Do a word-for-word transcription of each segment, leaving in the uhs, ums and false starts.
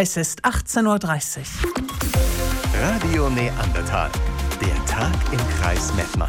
Es ist achtzehn Uhr dreißig. Radio Neandertal. Der Tag im Kreis Mettmann.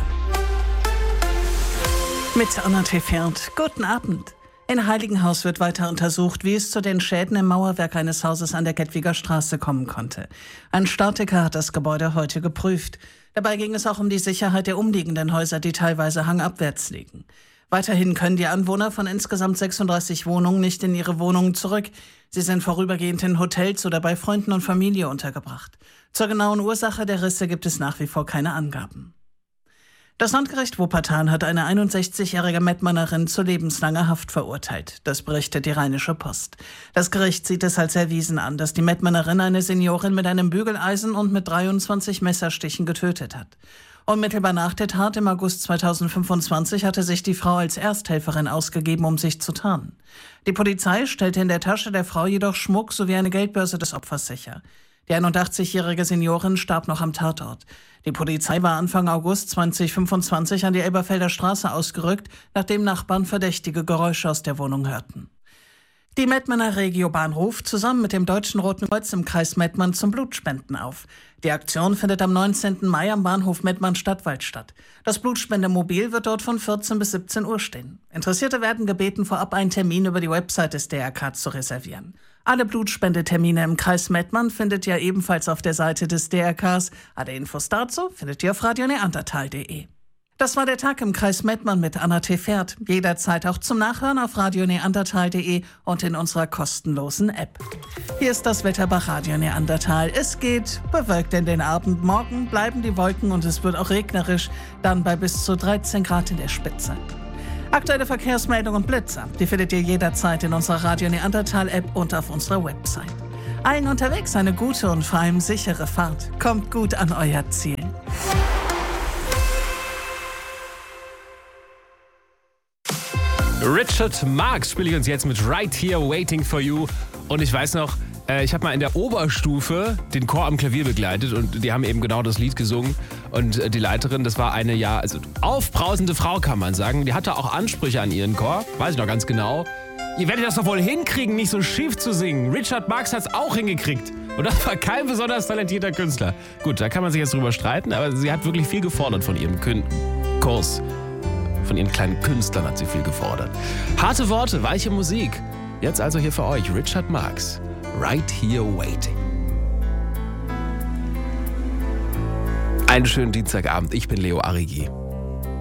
Mit Anna Tefert. Guten Abend. In Heiligenhaus wird weiter untersucht, wie es zu den Schäden im Mauerwerk eines Hauses an der Kettwiger Straße kommen konnte. Ein Statiker hat das Gebäude heute geprüft. Dabei ging es auch um die Sicherheit der umliegenden Häuser, die teilweise hangabwärts liegen. Weiterhin können die Anwohner von insgesamt sechsunddreißig Wohnungen nicht in ihre Wohnungen zurück. Sie sind vorübergehend in Hotels oder bei Freunden und Familie untergebracht. Zur genauen Ursache der Risse gibt es nach wie vor keine Angaben. Das Landgericht Wuppertal hat eine einundsechzigjährige Mettmannerin zu lebenslanger Haft verurteilt. Das berichtet die Rheinische Post. Das Gericht sieht es als erwiesen an, dass die Mettmannerin eine Seniorin mit einem Bügeleisen und mit dreiundzwanzig Messerstichen getötet hat. Unmittelbar nach der Tat im August zweitausendfünfundzwanzig hatte sich die Frau als Ersthelferin ausgegeben, um sich zu tarnen. Die Polizei stellte in der Tasche der Frau jedoch Schmuck sowie eine Geldbörse des Opfers sicher. Die einundachtzigjährige Seniorin starb noch am Tatort. Die Polizei war Anfang August zweitausendfünfundzwanzig an die Elberfelder Straße ausgerückt, nachdem Nachbarn verdächtige Geräusche aus der Wohnung hörten. Die Mettmanner Regiobahn ruft zusammen mit dem Deutschen Roten Kreuz im Kreis Mettmann zum Blutspenden auf. Die Aktion findet am neunzehnten Mai am Bahnhof Mettmann-Stadtwald statt. Das Blutspendemobil wird dort von vierzehn bis siebzehn Uhr stehen. Interessierte werden gebeten, vorab einen Termin über die Website des D R K zu reservieren. Alle Blutspendetermine im Kreis Mettmann findet ihr ebenfalls auf der Seite des D R Ks. Alle Infos dazu findet ihr auf radio neandertal punkt de. Das war der Tag im Kreis Mettmann mit Anna Tefert. Jederzeit auch zum Nachhören auf radio neandertal punkt de und in unserer kostenlosen App. Hier ist das Wetter bei Radio Neandertal. Es geht bewölkt in den Abend. Morgen bleiben die Wolken und es wird auch regnerisch, dann bei bis zu dreizehn Grad in der Spitze. Aktuelle Verkehrsmeldungen und Blitzer, die findet ihr jederzeit in unserer Radio Neandertal App und auf unserer Website. Allen unterwegs eine gute und vor allem sichere Fahrt. Kommt gut an euer Ziel. Richard Marx spiele ich uns jetzt mit Right Here Waiting for You. Und ich weiß noch, äh, ich habe mal in der Oberstufe den Chor am Klavier begleitet und die haben eben genau das Lied gesungen. Und äh, die Leiterin, das war eine, ja, also aufbrausende Frau, kann man sagen. Die hatte auch Ansprüche an ihren Chor, weiß ich noch ganz genau. Ihr werdet das doch wohl hinkriegen, nicht so schief zu singen. Richard Marx hat es auch hingekriegt. Und das war kein besonders talentierter Künstler. Gut, da kann man sich jetzt drüber streiten, aber sie hat wirklich viel gefordert von ihrem Kün- Kurs. Von ihren kleinen Künstlern hat sie viel gefordert. Harte Worte, weiche Musik. Jetzt also hier für euch Richard Marx. Right Here Waiting. Einen schönen Dienstagabend. Ich bin Leo Arrigi.